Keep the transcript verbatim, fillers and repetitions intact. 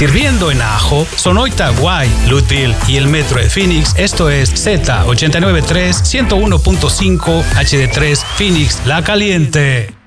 sirviendo en Ajo, Sonoita, Guay, Lutville y el Metro de Phoenix. Esto es Z ochenta y nueve punto tres, ciento uno punto cinco H D tres Phoenix, La Caliente.